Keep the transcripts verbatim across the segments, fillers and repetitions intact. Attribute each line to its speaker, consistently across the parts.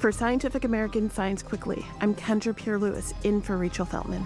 Speaker 1: For Scientific American Science Quickly, I'm Kendra Pierre-Lewis, in for Rachel Feltman.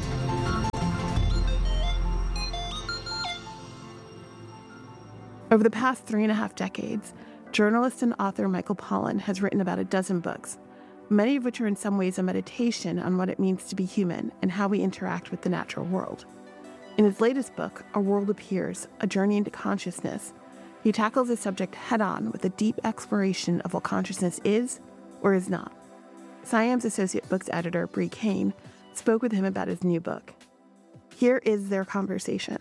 Speaker 1: Over the past three and a half decades, journalist and author Michael Pollan has written about a dozen books, many of which are in some ways a meditation on what it means to be human and how we interact with the natural world. In his latest book, A World Appears, A Journey into Consciousness, he tackles the subject head-on with a deep exploration of what consciousness is or is not. SciAm's associate books editor, Bree Kane, spoke with him about his new book. Here is their conversation.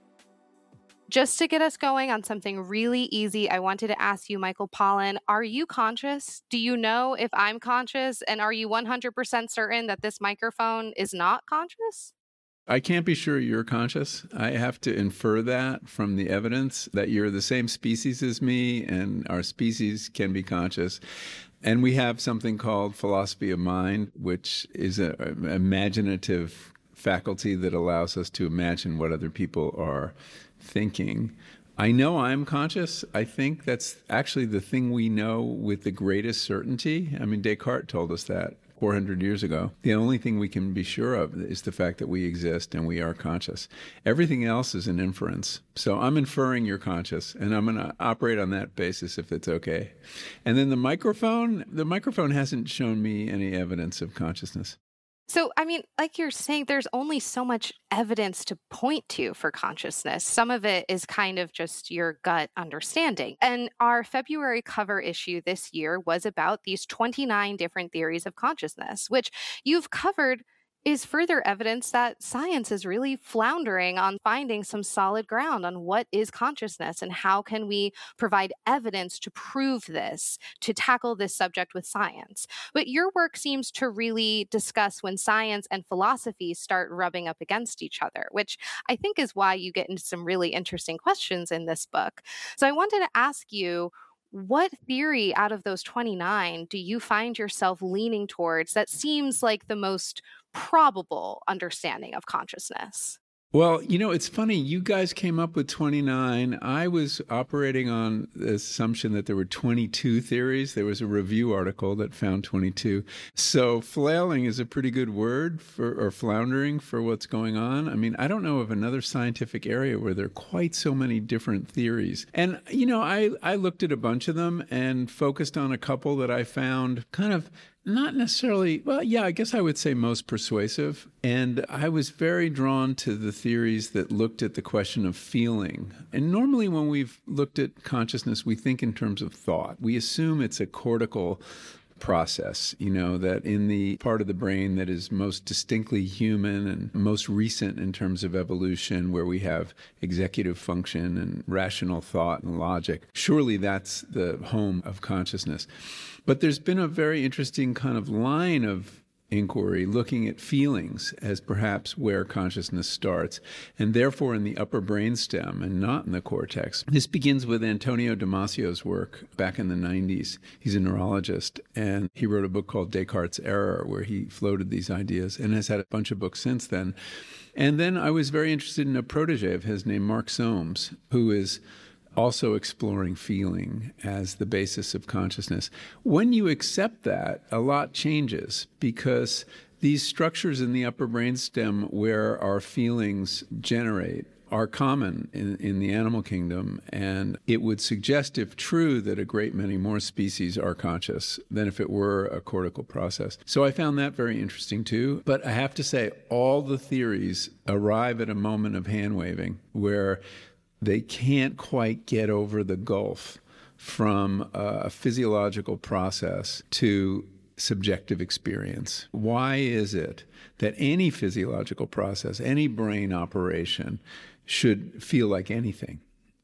Speaker 2: Just to get us going on something really easy, I wanted to ask you, Michael Pollan, are you conscious? Do you know if I'm conscious? And are you one hundred percent certain that this microphone is not conscious?
Speaker 3: I can't be sure you're conscious. I have to infer that from the evidence that you're the same species as me and our species can be conscious. And we have something called philosophy of mind, which is an imaginative faculty that allows us to imagine what other people are thinking. I know I'm conscious. I think that's actually the thing we know with the greatest certainty. I mean, Descartes told us that four hundred years ago. The only thing we can be sure of is the fact that we exist and we are conscious. Everything else is an inference. So I'm inferring you're conscious, and I'm going to operate on that basis if it's okay. And then the microphone, the microphone hasn't shown me any evidence of consciousness.
Speaker 2: So, I mean, like you're saying, there's only so much evidence to point to for consciousness. Some of it is kind of just your gut understanding. And our February cover issue this year was about these twenty-nine different theories of consciousness, which you've covered is further evidence that science is really floundering on finding some solid ground on what is consciousness and how can we provide evidence to prove this, to tackle this subject with science. But your work seems to really discuss when science and philosophy start rubbing up against each other, which I think is why you get into some really interesting questions in this book. So I wanted to ask you, what theory out of those twenty-nine do you find yourself leaning towards that seems like the most probable understanding of consciousness?
Speaker 3: Well, you know, it's funny. You guys came up with twenty-nine. I was operating on the assumption that there were twenty-two theories. There was a review article that found twenty-two. So flailing is a pretty good word for, or floundering for what's going on. I mean, I don't know of another scientific area where there are quite so many different theories. And, you know, I, I looked at a bunch of them and focused on a couple that I found kind of not necessarily, well, yeah, I guess I would say most persuasive. And I was very drawn to the theories that looked at the question of feeling. And normally when we've looked at consciousness, we think in terms of thought. We assume it's a cortical process, you know, that in the part of the brain that is most distinctly human and most recent in terms of evolution, where we have executive function and rational thought and logic. Surely that's the home of consciousness. But there's been a very interesting kind of line of inquiry looking at feelings as perhaps where consciousness starts, and therefore in the upper brainstem and not in the cortex. This begins with Antonio Damasio's work back in the nineties. He's a neurologist, and he wrote a book called Descartes' Error, where he floated these ideas and has had a bunch of books since then. And then I was very interested in a protege of his named Mark Soames, who is also exploring feeling as the basis of consciousness. When you accept that, a lot changes, because these structures in the upper brainstem where our feelings generate are common in, in the animal kingdom, and it would suggest, if true, that a great many more species are conscious than if it were a cortical process. So I found that very interesting too. But I have to say, all the theories arrive at a moment of hand-waving where they can't quite get over the gulf from a physiological process to subjective experience. Why is it that any physiological process, any brain operation, should feel like anything?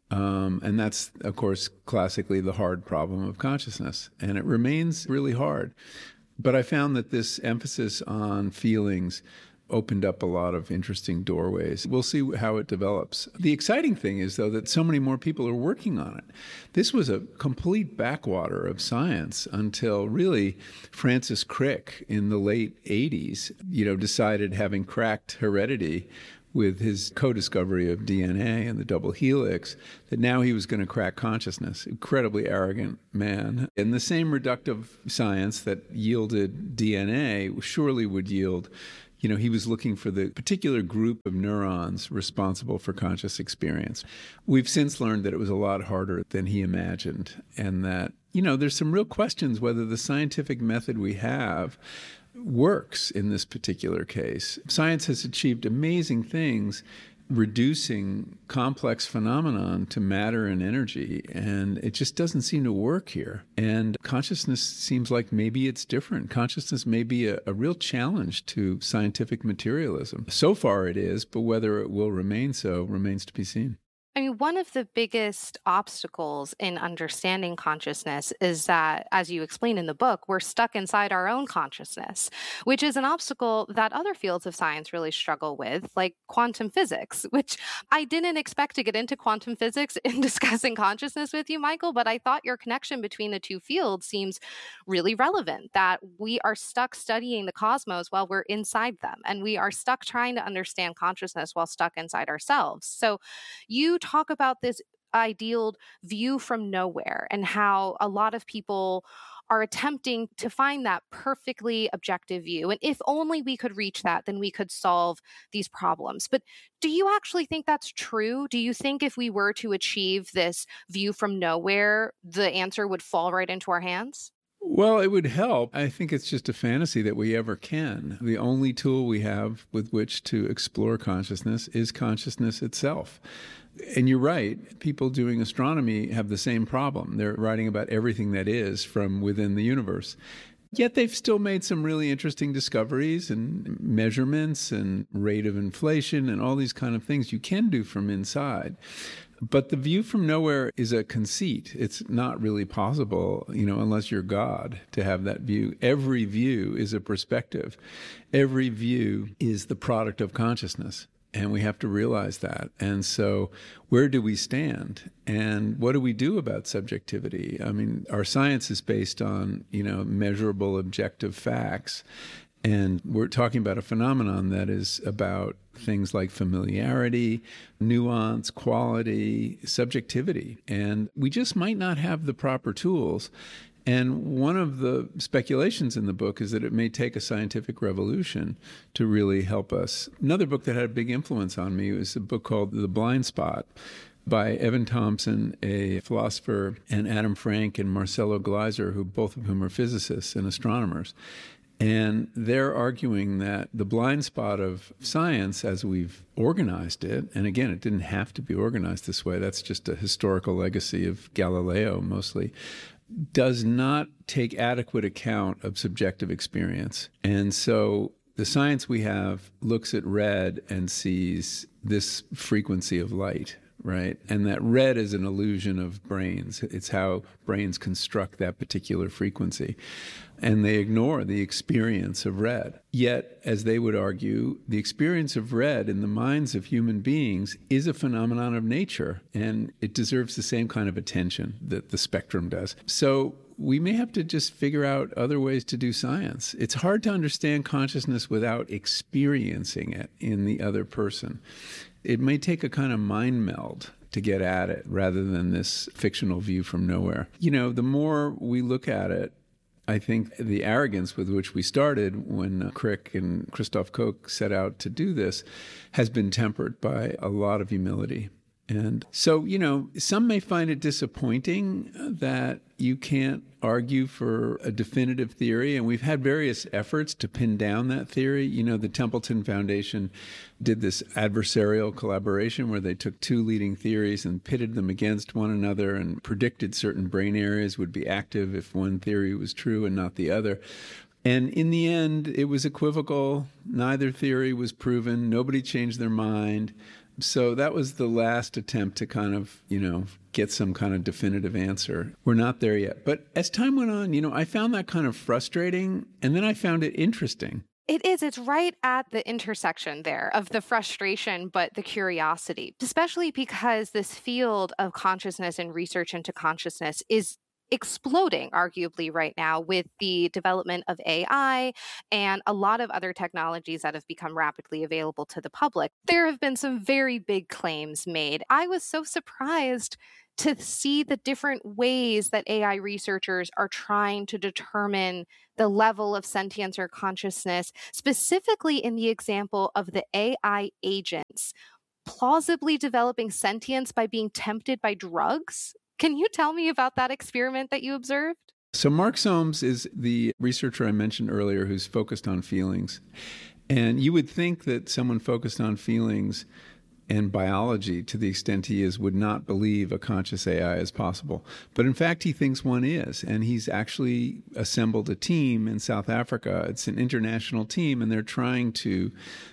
Speaker 3: Um, and that's, of course, classically the hard problem of consciousness. And it remains really hard. But I found that this emphasis on feelings opened up a lot of interesting doorways. We'll see how it develops. The exciting thing is, though, that so many more people are working on it. This was a complete backwater of science until really Francis Crick in the late eighties, you know, decided, having cracked heredity, with his co-discovery of D N A and the double helix, that now he was going to crack consciousness. Incredibly arrogant man. And the same reductive science that yielded D N A surely would yield, you know, he was looking for the particular group of neurons responsible for conscious experience. We've since learned that it was a lot harder than he imagined, and that, you know, there's some real questions whether the scientific method we have works in this particular case. Science has achieved amazing things reducing complex phenomenon to matter and energy, and it just doesn't seem to work here. And consciousness seems like maybe it's different. Consciousness may be a, a real challenge to scientific materialism. So far it is, but whether it will remain so remains to be seen.
Speaker 2: I mean, one of the biggest obstacles in understanding consciousness is that, as you explain in the book, we're stuck inside our own consciousness, which is an obstacle that other fields of science really struggle with, like quantum physics, which I didn't expect to get into quantum physics in discussing consciousness with you, Michael, but I thought your connection between the two fields seems really relevant, that we are stuck studying the cosmos while we're inside them, and we are stuck trying to understand consciousness while stuck inside ourselves. So you talk about this ideal view from nowhere and how a lot of people are attempting to find that perfectly objective view. And if only we could reach that, then we could solve these problems. But do you actually think that's true? Do you think if we were to achieve this view from nowhere, the answer would fall right into our hands?
Speaker 3: Well, it would help. I think it's just a fantasy that we ever can. The only tool we have with which to explore consciousness is consciousness itself. And you're right, people doing astronomy have the same problem. They're writing about everything that is from within the universe. Yet they've still made some really interesting discoveries and measurements and rate of inflation and all these kind of things you can do from inside. But the view from nowhere is a conceit. It's not really possible, you know, unless you're God, to have that view. Every view is a perspective. Every view is the product of consciousness. And we have to realize that. And so where do we stand? And what do we do about subjectivity? I mean, our science is based on, you know, measurable objective facts. And we're talking about a phenomenon that is about things like familiarity, nuance, quality, subjectivity. And we just might not have the proper tools. And one of the speculations in the book is that it may take a scientific revolution to really help us. Another book that had a big influence on me was a book called The Blind Spot by Evan Thompson, a philosopher, and Adam Frank and Marcelo Gleiser, who both of whom are physicists and astronomers. And they're arguing that the blind spot of science, as we've organized it, and again, it didn't have to be organized this way, that's just a historical legacy of Galileo mostly, does not take adequate account of subjective experience. And so the science we have looks at red and sees this frequency of light, right? And that red is an illusion of brains. It's how brains construct that particular frequency. And they ignore the experience of red. Yet, as they would argue, the experience of red in the minds of human beings is a phenomenon of nature, and it deserves the same kind of attention that the spectrum does. So we may have to just figure out other ways to do science. It's hard to understand consciousness without experiencing it in the other person. It may take a kind of mind meld to get at it rather than this fictional view from nowhere. You know, the more we look at it, I think the arrogance with which we started when Crick and Christoph Koch set out to do this has been tempered by a lot of humility. And so, you know, some may find it disappointing that you can't argue for a definitive theory. And we've had various efforts to pin down that theory. You know, the Templeton Foundation did this adversarial collaboration where they took two leading theories and pitted them against one another and predicted certain brain areas would be active if one theory was true and not the other. And in the end, it was equivocal. Neither theory was proven. Nobody changed their mind. So that was the last attempt to kind of, you know, get some kind of definitive answer. We're not there yet. But as time went on, you know, I found that kind of frustrating, and then I found it interesting.
Speaker 2: It is. It's right at the intersection there of the frustration, but the curiosity, especially because this field of consciousness and research into consciousness is exploding, arguably, right now with the development of A I and a lot of other technologies that have become rapidly available to the public. There have been some very big claims made. I was so surprised to see the different ways that A I researchers are trying to determine the level of sentience or consciousness, specifically in the example of the A I agents plausibly developing sentience by being tempted by drugs. Can you tell me about that experiment that you observed?
Speaker 3: So Mark Soames is the researcher I mentioned earlier who's focused on feelings. And you would think that someone focused on feelings and biology, to the extent he is, would not believe a conscious A I is possible. But in fact, he thinks one is. And he's actually assembled a team in South Africa. It's an international team, and they're trying to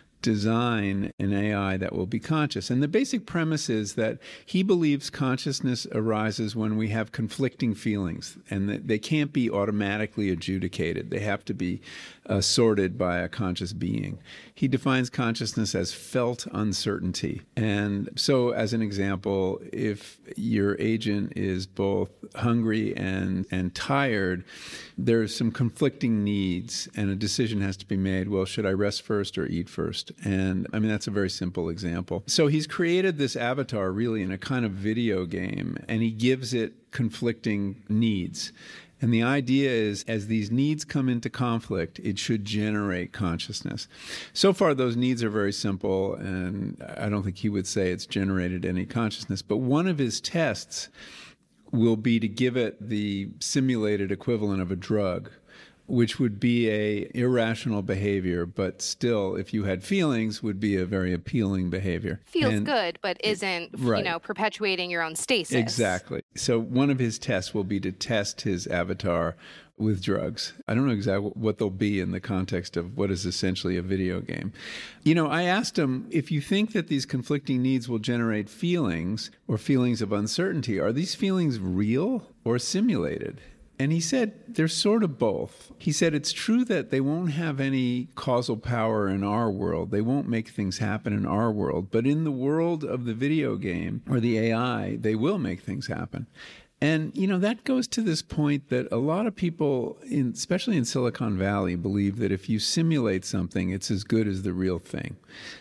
Speaker 3: design an A I that will be conscious. And the basic premise is that he believes consciousness arises when we have conflicting feelings, and that they can't be automatically adjudicated. They have to be uh, sorted by a conscious being. He defines consciousness as felt uncertainty. And so, as an example, if your agent is both hungry and, and tired, there's some conflicting needs, and a decision has to be made. Well, should I rest first or eat first? And I mean, that's a very simple example. So he's created this avatar really in a kind of video game, and he gives it conflicting needs. And the idea is, as these needs come into conflict, it should generate consciousness. So far, those needs are very simple, and I don't think he would say it's generated any consciousness. But one of his tests will be to give it the simulated equivalent of a drug, which would be a irrational behavior, but still, if you had feelings, would be a very appealing behavior.
Speaker 2: Feels
Speaker 3: and,
Speaker 2: good, but isn't,
Speaker 3: right.
Speaker 2: you know, perpetuating your own stasis.
Speaker 3: Exactly. So one of his tests will be to test his avatar with drugs. I don't know exactly what they'll be in the context of what is essentially a video game. You know, I asked him, if you think that these conflicting needs will generate feelings or feelings of uncertainty, are these feelings real or simulated? And he said they're sort of both. He said it's true that they won't have any causal power in our world. They won't make things happen in our world. But in the world of the video game or the A I, they will make things happen. And, you know, that goes to this point that a lot of people, in, especially in Silicon Valley, believe that if you simulate something, it's as good as the real thing.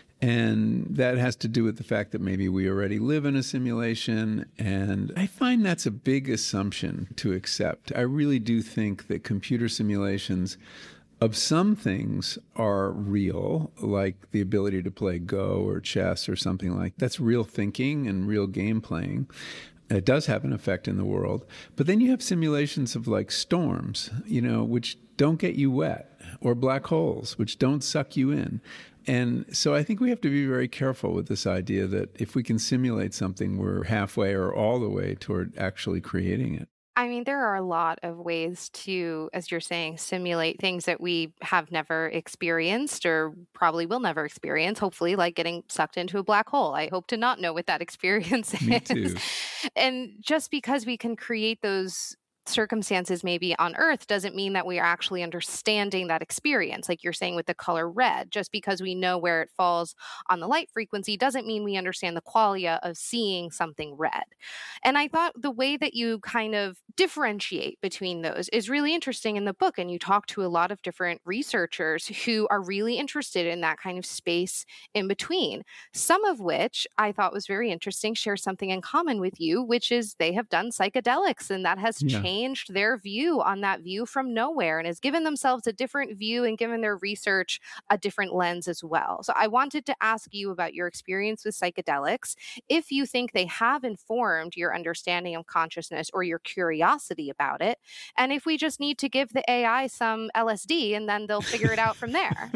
Speaker 3: And that has to do with the fact that maybe we already live in a simulation. And I find that's a big assumption to accept. I really do think that computer simulations of some things are real, like the ability to play Go or chess or something like that. That's real thinking and real game playing. It does have an effect in the world. But then you have simulations of like storms, you know, which don't get you wet, or black holes, which don't suck you in. And so I think we have to be very careful with this idea that if we can simulate something, we're halfway or all the way toward actually creating it.
Speaker 2: I mean, there are a lot of ways to, as you're saying, simulate things that we have never experienced or probably will never experience, hopefully, like getting sucked into a black hole. I hope to not know what that experience
Speaker 3: Me
Speaker 2: is.
Speaker 3: too.
Speaker 2: And just because we can create those circumstances maybe on Earth doesn't mean that we are actually understanding that experience. Like you're saying with the color red, just because we know where it falls on the light frequency doesn't mean we understand the qualia of seeing something red. And I thought the way that you kind of differentiate between those is really interesting in the book. And you talk to a lot of different researchers who are really interested in that kind of space in between, some of which I thought was very interesting, share something in common with you, which is they have done psychedelics, and that has
Speaker 3: Yeah.
Speaker 2: changed changed their view on that view from nowhere and has given themselves a different view and given their research a different lens as well. So I wanted to ask you about your experience with psychedelics, if you think they have informed your understanding of consciousness or your curiosity about it, and if we just need to give the A I some L S D and then they'll figure it out from there.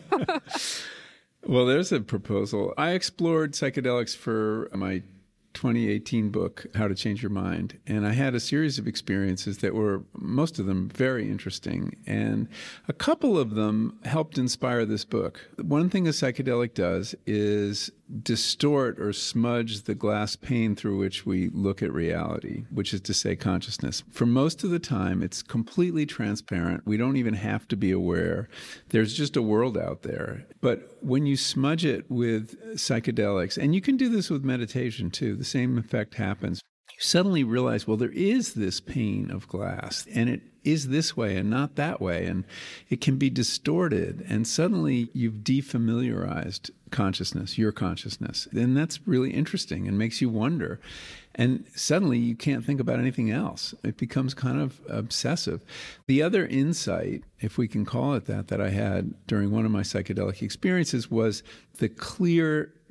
Speaker 3: Well, there's a proposal. I explored psychedelics for my twenty eighteen book, How to Change Your Mind. And I had a series of experiences that were, most of them, very interesting. And a couple of them helped inspire this book. One thing a psychedelic does is distort or smudge the glass pane through which we look at reality, which is to say consciousness. For most of the time, it's completely transparent. We don't even have to be aware. There's just a world out there. But when you smudge it with psychedelics, and you can do this with meditation too, the same effect happens. You suddenly realize, well, there is this pane of glass, and it is this way and not that way, and it can be distorted, and suddenly you've defamiliarized consciousness, your consciousness. And that's really interesting and makes you wonder. And suddenly you can't think about anything else. It becomes kind of obsessive. The other insight, if we can call it that, that I had during one of my psychedelic experiences was the clear